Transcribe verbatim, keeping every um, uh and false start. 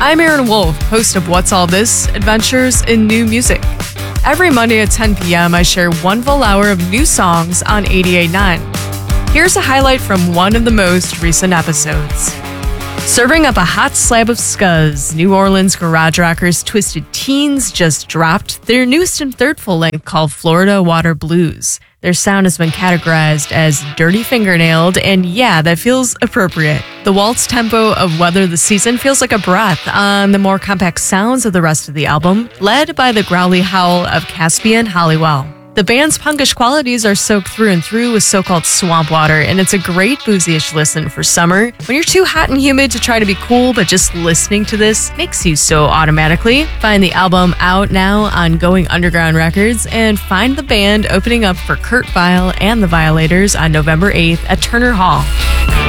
I'm Aaron Wolf, host of What's All This? Adventures in New Music. Every Monday at ten p.m., I share one full hour of new songs on eighty-eight point nine. Here's a highlight from one of the most recent episodes. Serving up a hot slab of scuzz, New Orleans garage rockers Twisted Teens just dropped their newest and third full length called Florida Water Blues. Their sound has been categorized as dirty fingernailed, and yeah, that feels appropriate. The waltz tempo of Weather the Season feels like a breath on the more compact sounds of the rest of the album, led by the growly howl of Caspian Halliwell. The band's punkish qualities are soaked through and through with so-called swamp water, and it's a great boozy-ish listen for summer. When you're too hot and humid to try to be cool, but just listening to this makes you so automatically. Find the album out now on Going Underground Records, and find the band opening up for Kurt Vile and the Violators on November eighth at Turner Hall.